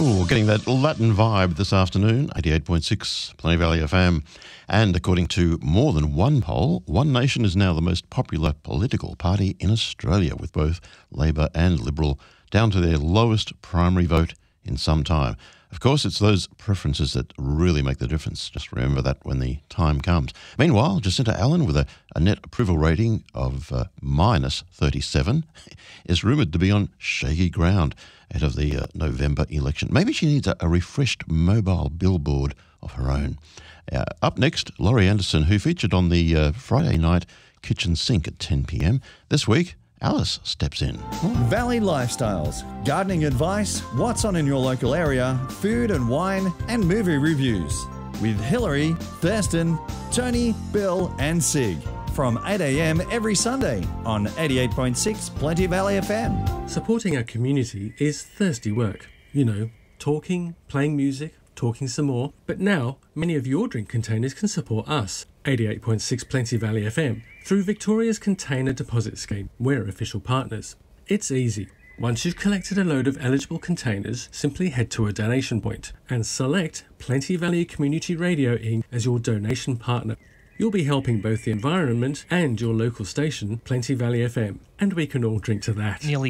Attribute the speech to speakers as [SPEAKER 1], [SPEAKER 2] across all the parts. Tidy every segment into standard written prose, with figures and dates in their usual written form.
[SPEAKER 1] Ooh, getting that Latin vibe this afternoon, 88.6 Plenty Valley FM. And according to more than one poll, One Nation is now the most popular political party in Australia, with both Labor and Liberal down to their lowest primary vote in some time. Of course, it's those preferences that really make the difference. Just remember that when the time comes. Meanwhile, Jacinta Allen, with a net approval rating of minus 37, is rumoured to be on shaky ground ahead of the November election. Maybe she needs a refreshed mobile billboard of her own. Up next, Laurie Anderson, who featured on the Friday night kitchen sink at 10 p.m. This week, Alice steps in.
[SPEAKER 2] Valley Lifestyles, gardening advice, what's on in your local area, food and wine, and movie reviews. With Hillary, Thurston, Tony, Bill, and Sig. From 8 a.m. every Sunday on 88.6 Plenty Valley FM.
[SPEAKER 3] Supporting our community is thirsty work. You know, talking, playing music, talking some more. But now, many of your drink containers can support us, 88.6 Plenty Valley FM, through Victoria's Container Deposit Scheme. We're official partners. It's easy. Once you've collected a load of eligible containers, simply head to a donation point and select Plenty Valley Community Radio Inc. as your donation partner. You'll be helping both the environment and your local station, Plenty Valley FM. And we can all drink to that.
[SPEAKER 4] Nearly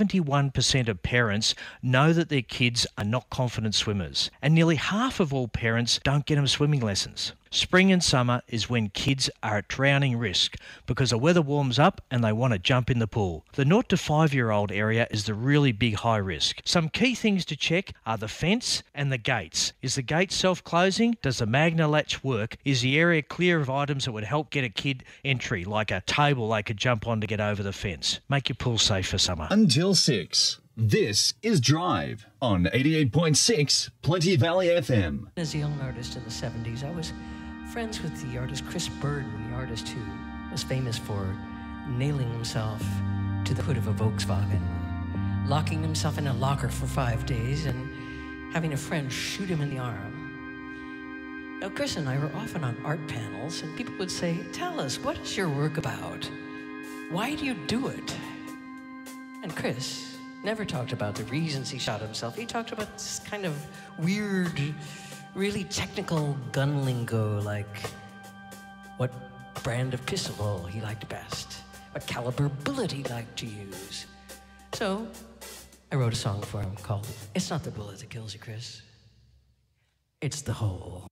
[SPEAKER 4] 71% of parents know that their kids are not confident swimmers. And nearly half of all parents don't get them swimming lessons. Spring and summer is when kids are at drowning risk because the weather warms up and they want to jump in the pool. The 0 to 5-year-old area is the really big high risk. Some key things to check are the fence and the gates. Is the gate self-closing? Does the Magna latch work? Is the area clear of items that would help get a kid entry, like a table they could jump on to get over the fence? Make your pool safe for summer.
[SPEAKER 5] Until 6. This is Drive on 88.6 Plenty Valley FM.
[SPEAKER 6] As a young artist in the 70s, I was friends with the artist Chris Burden, the artist who was famous for nailing himself to the hood of a Volkswagen, locking himself in a locker for 5 days, and having a friend shoot him in the arm. Now, Chris and I were often on art panels, and people would say, "Tell us, what is your work about? Why do you do it?" And Chris never talked about the reasons he shot himself. He talked about this kind of weird, really technical gun lingo, like what brand of pistol he liked best, what caliber bullet he liked to use. So I wrote a song for him called "It's Not the Bullet That Kills You, Chris. It's the Hole."